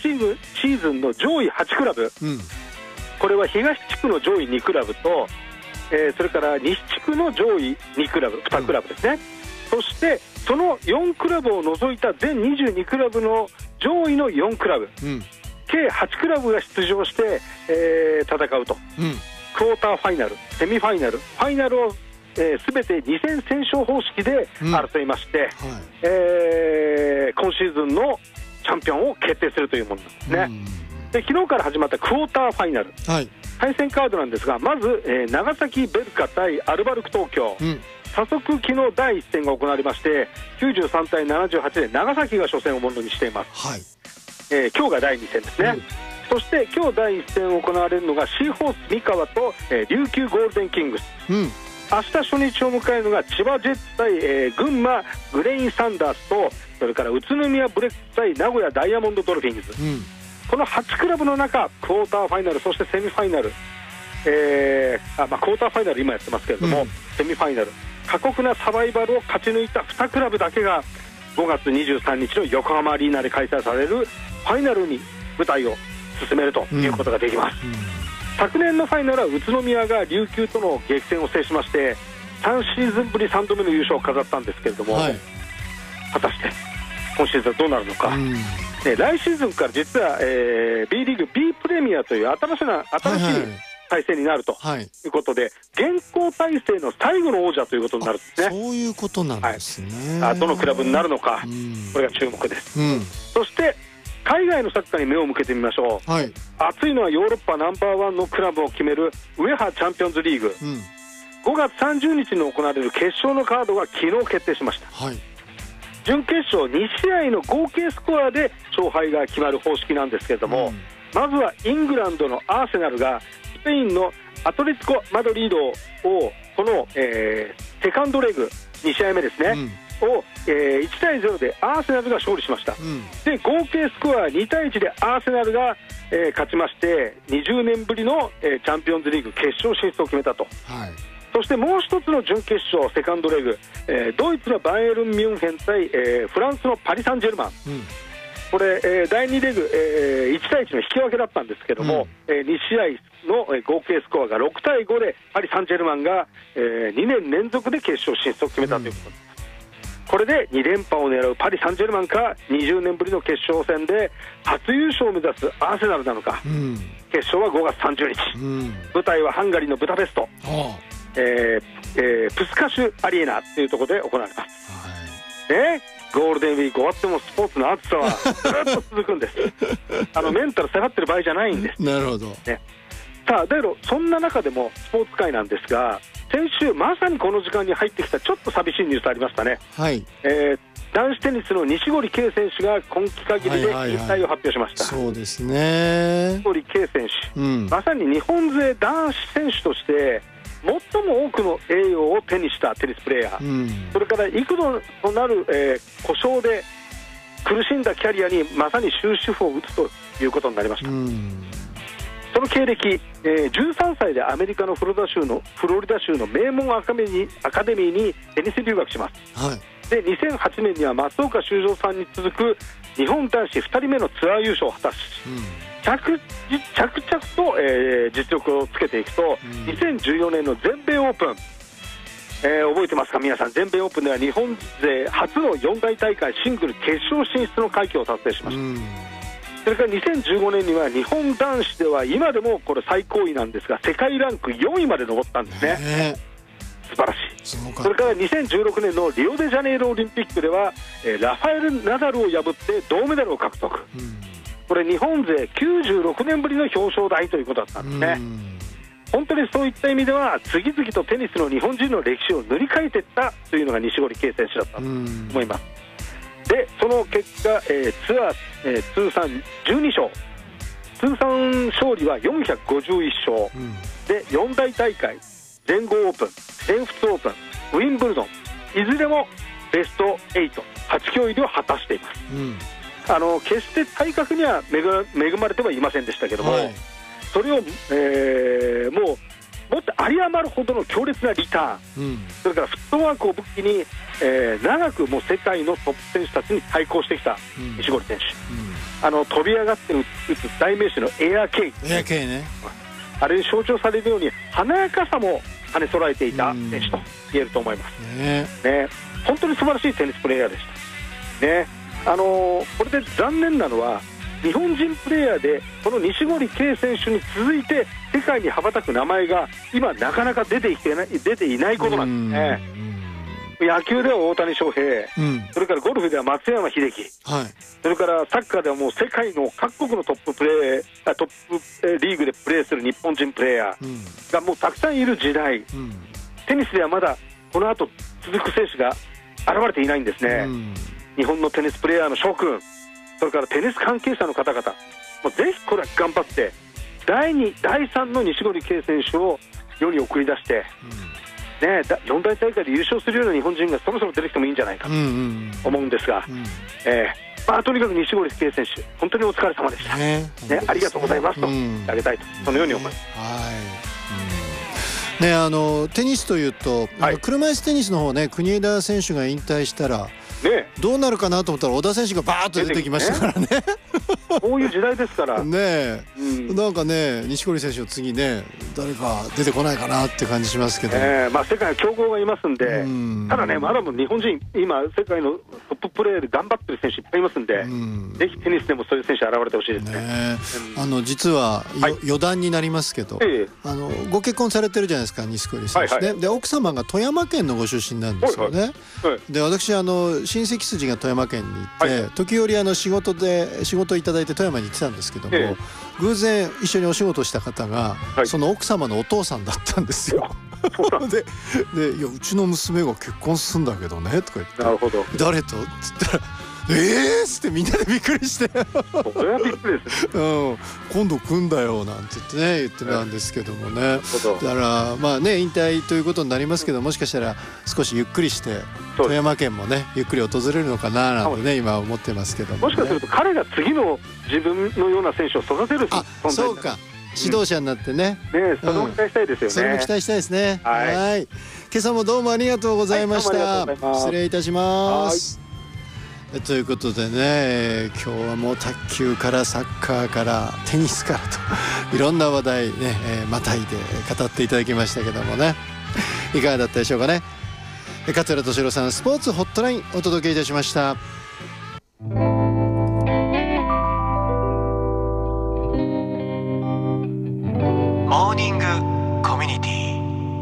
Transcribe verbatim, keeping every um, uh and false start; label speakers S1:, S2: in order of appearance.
S1: シーズン、シーズンの上位はちクラブ、うん、これは東地区の上位にクラブと、えー、それから西地区の上位にクラブ、にクラブですね、うん、そしてそのよんクラブを除いた全にじゅうにクラブの上位のよんクラブ、うん、計はちクラブが出場して、えー、戦うと、うん、クォーターファイナル、セミファイナル、ファイナルをえー、全てに戦先勝方式で争いまして、うんはいえー、今シーズンのチャンピオンを決定するというものなんですね、うん、で昨日から始まったクォーターファイナル、はい、対戦カードなんですが、まず、えー、長崎ベルカ対アルバルク東京、うん、早速昨日だいいち戦が行われまして、きゅうじゅうさんたいななじゅうはちで長崎が初戦をものにしています、はいえー、今日がだいに戦ですね、うん、そして今日だいいち戦行われるのがシーホース三河と、えー、琉球ゴールデンキングス、うん明日初日を迎えるのが千葉ジェッツ対、えー、群馬グレインサンダースと、それから宇都宮ブレックス対名古屋ダイヤモンドドルフィンズ、うん、このはちクラブの中クォーターファイナル、そしてセミファイナル、えーあまあ、クォーターファイナル今やってますけれども、うん、セミファイナル過酷なサバイバルを勝ち抜いたにクラブだけがごがつにじゅうさんにちの横浜アリーナで開催されるファイナルに舞台を進めるということができます、うんうん昨年のファイナルは宇都宮が琉球との激戦を制しましてさんシーズンぶりさんどめの優勝を飾ったんですけれども、はい、果たして今シーズンはどうなるのか、うんね、来シーズンから実は、えー、B リーグ B プレミアという新しいな新しい体制になるということで、はいはい、現行体制の最後の王者ということになるんですね。
S2: そういうことなんですね、
S1: はい、あどのクラブになるのか、うん、これが注目です、うん、そして海外のサッカーに目を向けてみましょう、はい、熱いのはヨーロッパナンバーワンのクラブを決めるウェハチャンピオンズリーグ、うん、ごがつさんじゅうにちに行われる決勝のカードが昨日決定しました、はい、準決勝に試合の合計スコアで勝敗が決まる方式なんですけれども、うん、まずはイングランドのアーセナルがスペインのアトレティコ・マドリードをこの、えー、セカンドレグに試合目ですね、うんを、えー、いちたいゼロでアーセナルが勝利しました、うん、で合計スコアにたいいちでアーセナルが、えー、勝ちましてにじゅうねんぶりの、えー、チャンピオンズリーグ決勝進出を決めたと、はい、そしてもう一つの準決勝セカンドレグ、えー、ドイツのバイエルンミュンヘン対、えー、フランスのパリ・サンジェルマン、うん、これ、えー、だいにレグ、えー、いちたいいちの引き分けだったんですけども、うんえー、に試合の合計スコアがろくたいごでパリ・サンジェルマンが、えー、にねん連続で決勝進出を決めたということです、うんこれでに連覇を狙うパリ・サンジェルマンかにじゅうねんぶりの決勝戦で初優勝を目指すアーセナルなのか、うん、決勝はごがつさんじゅうにち、うん、舞台はハンガリーのブダペスト、えーえー、プスカシュアリーナというところで行われます、はいね、ゴールデンウィーク終わってもスポーツの暑さはずっと続くんですあのメンタル下がってる場合じゃないんです
S2: なるほど、
S1: ね、さあだけどそんな中でもスポーツ界なんですが先週まさにこの時間に入ってきたちょっと寂しいニュースありましたね、はいえー、男子テニスの西堀圭選手が今季限りで引退を発表しました、
S2: はいはいはい、そうですね
S1: 西堀圭選手、うん、まさに日本勢男子選手として最も多くの栄誉を手にしたテニスプレーヤー、うん、それから幾度となる、えー、故障で苦しんだキャリアにまさに終止符を打つということになりました、うんその経歴、えー、じゅうさんさいでアメリカのフロリダ州のフロリダ州の名門アカデミー、アカデミーにテニス留学します、はい、でにせんはちねんには松岡修造さんに続く日本男子ふたりめのツアー優勝を果たし、うん、着, 着々と、えー、実力をつけていくと、うん、にせんじゅうよねんの全米オープン、えー、覚えてますか皆さん全米オープンでは日本勢初のよんだいたいかいシングル決勝進出の快挙を達成しました、うんそれからにせんじゅうごねんには日本男子では今でもこれ最高位なんですが世界ランクよんいまで上ったんですね素晴らしいそれからにせんじゅうろくねんのリオデジャネイロオリンピックでは、えー、ラファエル・ナダルを破って銅メダルを獲得、うん、これ日本勢きゅうじゅうろくねんぶりの表彰台ということだったんですね、うん、本当にそういった意味では次々とテニスの日本人の歴史を塗り替えていったというのが西堀圭選手だったと思います、うん、でその結果、えー、ツアー、えー、通算じゅうにしょう通算勝利はよんひゃくごじゅういっしょう、うん、でよんだいたいかい全豪オープン全仏オープンウィンブルドンいずれもベストはちはち強入りを果たしています、うん、あの決して体格には恵まれてはいませんでしたけども、はい、それを、えー、もうもっと有り余るほどの強烈なリターン、うん、それからフットワークを武器に、えー、長くもう世界のトップ選手たちに対抗してきた西堀選手、うんうん、 あの飛び上がって打つ代名詞のエアケイ、
S2: エアケイね、
S1: あれに象徴されるように華やかさも兼ね備えていた選手と言えると思いますね。ね、本当に素晴らしいテニスプレーヤーでしたね。あのー、これで残念なのは日本人プレーヤーでこの錦織圭選手に続いて世界に羽ばたく名前が今なかなか出ていけない、出ていないことなんですね。野球では大谷翔平、うん、それからゴルフでは松山英樹、はい、それからサッカーではもう世界の各国のトッププレートップリーグでプレーする日本人プレーヤーがもうたくさんいる時代、うん、テニスではまだこの後続く選手が現れていないんですね、うん、日本のテニスプレーヤーの諸君、それからテニス関係者の方々もうぜひこれは頑張ってだいにだいさんの錦織圭選手を世に送り出して、うんね、四大大会で優勝するような日本人がそろそろ出てきてもいいんじゃないかと思うんですが、うんうんうん、えーまあ、とにかく錦織圭選手本当にお疲れ様でした、ねね、ありがとうございますと言ってあげたいと、そのように思います。
S2: はい、うんね、あのテニスというと、はい、車椅子テニスの方ね、国枝選手が引退したらね、どうなるかなと思ったら小田選手がバーッと出てきましたからね。
S1: こういう時代ですから
S2: ね、うん、なんかね錦織選手の次ね誰か出てこないかなって感じしますけど、
S1: えーまあ、世界の強豪がいますんで、うん、ただねまだも日本人今世界のトッププレーで頑張ってる選手いっぱいいますんで、うん、ぜひテニスでもそういう選手現れてほしいですね。ね、
S2: うん、あの実は、はい、余談になりますけど、えー、あのご結婚されてるじゃないですか錦織選手ね、はいはい、で奥様が富山県のご出身なんですよね、はいはいはい、で私あの親戚筋が富山県に行って、はい、時折あの仕事で仕事いただいて富山に行ってたんですけども、ええ、偶然一緒にお仕事した方が、はい、その奥様のお父さんだったんですよ。で, でいやうちの娘が結婚するんだけどねとか言って、
S1: なるほど、
S2: 誰とって言ったらえーっってみんなでびっくりして
S1: それはびっくりですね、
S2: うん、今度来んだよなんて言ってね言ってたんですけどもね、だからまあね引退ということになりますけど、もしかしたら少しゆっくりして富山県もねゆっくり訪れるのかななんてね今思ってますけども、ね、
S1: もしかすると彼が次の自分のような選手を育てる存在になる。
S2: あ、そうか、指導者になってね、
S1: うん、ね、それも期待したいですよね、うん、
S2: それも期待したいですね。はい、はい、今朝もどうもありがとうございました、はい、失礼いたします。ということでね、今日はもう卓球からサッカーからテニスからといろんな話題ね、えー、またいで語っていただきましたけどもね、いかがだったでしょうかね。桂敏郎さんスポーツホットラインお届けいたしました。